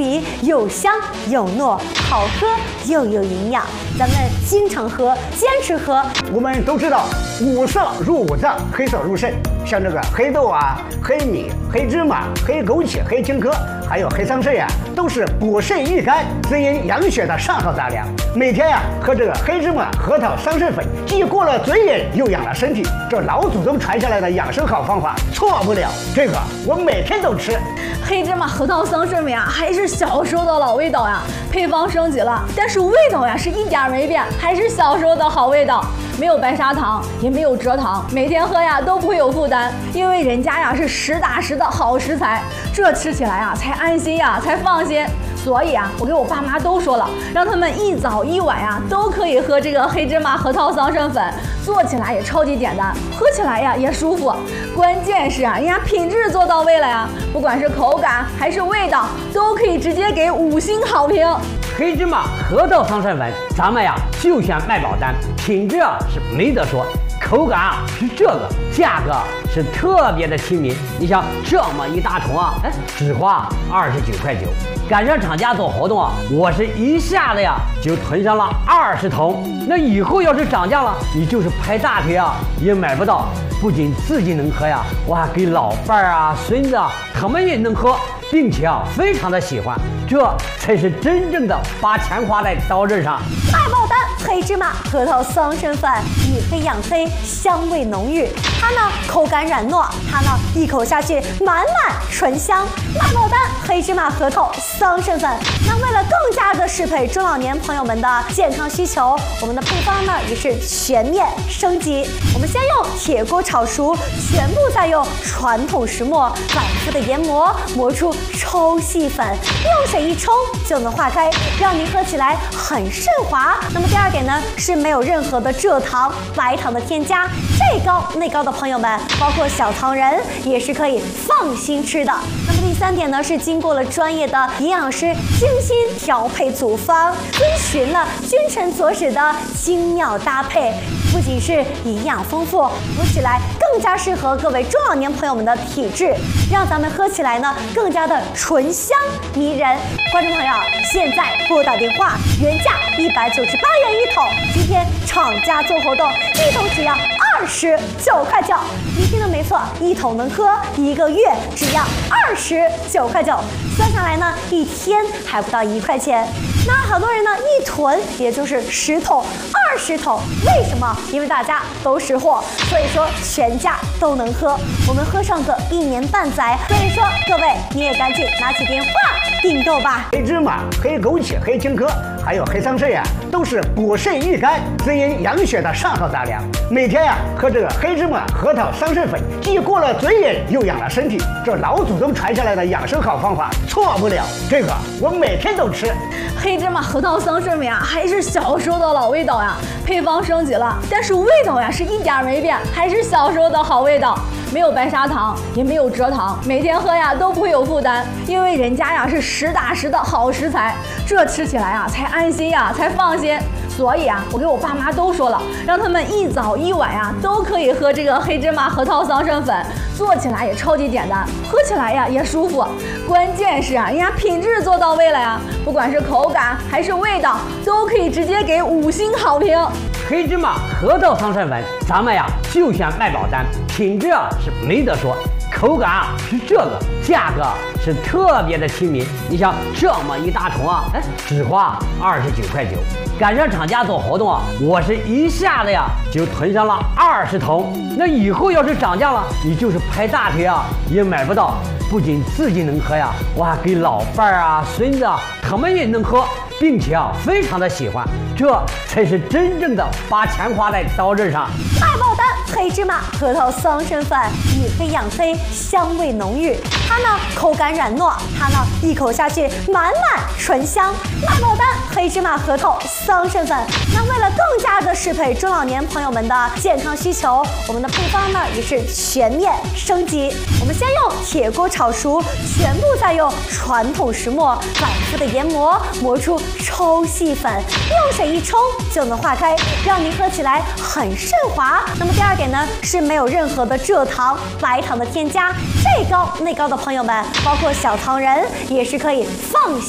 鼻，又香又糯，好喝又有营养。咱们经常喝，坚持喝。 我们都知道，五色入五脏，黑色入肾。像这个黑豆啊、黑米、黑芝麻、黑枸杞、黑青稞，还有黑桑葚呀，都是补肾益肝、滋阴养血的上好杂粮。每天呀，喝这个黑芝麻、核桃、桑葚粉，既过了嘴瘾，又养了身体。这老祖宗传下来的养生好方法，错不了。这个我每天都吃。 黑芝麻、核桃、桑葚粉呀，还是小时候的老味道呀，配方升级了，但是味道呀是一点没变，还是小时候的好味道。没有白砂糖，也没有蔗糖，每天喝呀都不会有负担，因为人家呀是实打实的好食材，这吃起来呀才安心呀，才放心。所以啊，我给我爸妈都说了，让他们一早一晚呀都可以喝这个黑芝麻核桃桑葚粉，做起来也超级简单，喝起来呀也舒服。关键是啊，人家品质做到位了呀，不管是口感还是味道，都可以直接给5星好评。 黑芝麻核桃桑葚粉，咱们呀就选卖保单，品质啊是没得说，口感啊是这个，价格是特别的亲民。你想这么一大桶啊，只花29.9块。赶上厂家做活动啊，我是一下子呀就囤上了20桶。那以后要是涨价了，你就是拍大腿啊也买不到。不仅自己能喝呀，我还给老伴儿啊、孙子啊，他们也能喝，并且啊非常的喜欢。这才是真正的把钱花在刀刃上。 卖爆单！黑芝麻核桃桑葚粉，以黑养黑，香味浓郁。它呢口感软糯，它呢一口下去满满醇香。卖爆单！黑芝麻核桃桑葚粉。那为了更加的适配中老年朋友们的健康需求，我们的配方呢也是全面升级。我们先用铁锅炒熟，全部再用传统石磨反复的研磨，磨出超细粉，用水一冲就能化开，让您喝起来很顺滑。那么第二点呢，是没有任何的蔗糖、白糖的添加，这高那高的朋友们，包括小糖人也是可以放心吃的。那么第三点呢，是经过了专业的营养师精心调配组方，遵循了君臣佐使的精妙搭配，不仅是营养丰富，喝起来更加适合各位中老年朋友们的体质，让咱们喝起来呢更加的醇香迷人。观众朋友，现在拨打电话，原价198元一桶，今天厂家做活动，一桶只要29.9块。你听的没错，一桶能喝1个月，只要29.9块。算下来呢，一天还不到1块钱。那好多人呢一囤也就是10桶、20桶，为什么？因为大家都识货，所以说全家都能喝，我们喝上个1年半载。所以说各位你也赶紧拿起电话订购吧。 黑芝麻、黑枸杞、黑青稞，还有黑桑葚呀，都是补肾益肝、滋阴养血的上好杂粮。每天呀喝这个黑芝麻、核桃、桑葚粉，既过了嘴瘾，又养了身体。这老祖宗传下来的养生好方法，错不了。这个我每天都吃。 黑芝麻、核桃、桑葚粉呀，还是小时候的老味道呀，配方升级了，但是味道呀是一点没变，还是小时候的好味道。没有白砂糖，也没有蔗糖，每天喝呀都不会有负担，因为人家呀是实打实的好食材，这吃起来呀才安心呀，才放心。所以啊，我给我爸妈都说了，让他们一早一晚呀都可以喝这个黑芝麻核桃桑葚粉，做起来也超级简单，喝起来呀也舒服。关键是啊，人家品质做到位了呀，不管是口感还是味道，都可以直接给5星好评。 黑芝麻核桃桑葚粉，咱们呀就选卖保单，品质啊是没得说，口感啊是这个，价格是特别的亲民。你想这么一大桶啊，只花29.9块。赶上厂家做活动啊，我是一下子呀就囤上了20桶。那以后要是涨价了，你就是拍大腿啊也买不到。不仅自己能喝呀，我还给老伴儿啊、孙子啊，他们也能喝，并且啊非常的喜欢。这才是真正的把钱花在刀刃上。 卖爆单！黑芝麻核桃桑葚粉，以黑养黑，香味浓郁。它呢口感软糯，它呢一口下去满满醇香。卖爆单！黑芝麻核桃桑葚粉。那为了更加的适配中老年朋友们的健康需求，我们的配方呢也是全面升级。我们先用铁锅炒熟，全部再用传统石磨反复的研磨，磨出超细粉，用水一冲就能化开，让您喝起来很顺滑。那么第二点呢，是没有任何的蔗糖、白糖的添加，这高那高的朋友们，包括小糖人也是可以放心